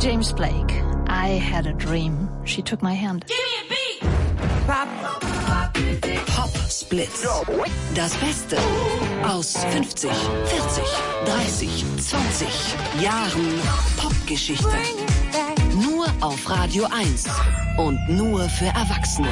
James Blake. I had a dream. She took my hand. Give me a beat. Pop-Splits. Das Beste aus 50, 40, 30, 20 Jahren Popgeschichte. Nur auf Radio 1 und nur für Erwachsene.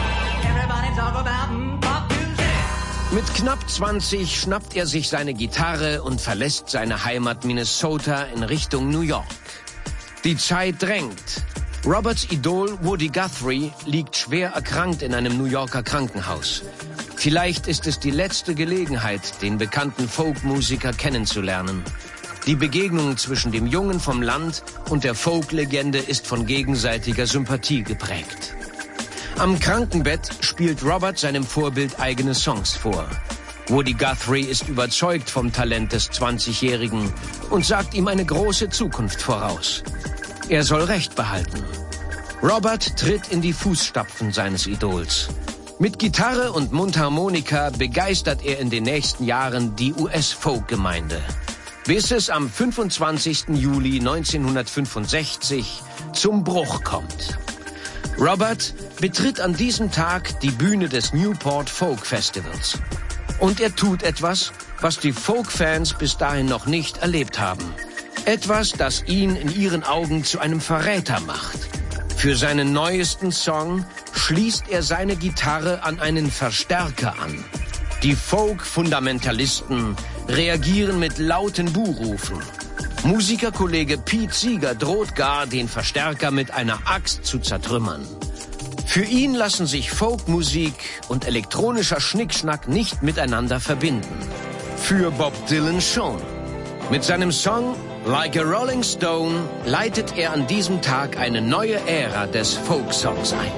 Mit knapp 20 schnappt er sich seine Gitarre und verlässt seine Heimat Minnesota in Richtung New York. Die Zeit drängt. Roberts Idol Woody Guthrie liegt schwer erkrankt in einem New Yorker Krankenhaus. Vielleicht ist es die letzte Gelegenheit, den bekannten Folkmusiker kennenzulernen. Die Begegnung zwischen dem Jungen vom Land und der Folk-Legende ist von gegenseitiger Sympathie geprägt. Am Krankenbett spielt Robert seinem Vorbild eigene Songs vor. Woody Guthrie ist überzeugt vom Talent des 20-Jährigen und sagt ihm eine große Zukunft voraus. Er soll Recht behalten. Robert tritt in die Fußstapfen seines Idols. Mit Gitarre und Mundharmonika begeistert er in den nächsten Jahren die US-Folk-Gemeinde. Bis es am 25. Juli 1965 zum Bruch kommt. Robert betritt an diesem Tag die Bühne des Newport Folk Festivals. Und er tut etwas, was die Folk-Fans bis dahin noch nicht erlebt haben. Etwas, das ihn in ihren Augen zu einem Verräter macht. Für seinen neuesten Song schließt er seine Gitarre an einen Verstärker an. Die Folk-Fundamentalisten reagieren mit lauten Buhrufen. Musikerkollege Pete Seeger droht gar, den Verstärker mit einer Axt zu zertrümmern. Für ihn lassen sich Folkmusik und elektronischer Schnickschnack nicht miteinander verbinden. Für Bob Dylan schon. Mit seinem Song Like a Rolling Stone leitet er an diesem Tag eine neue Ära des Folksongs ein.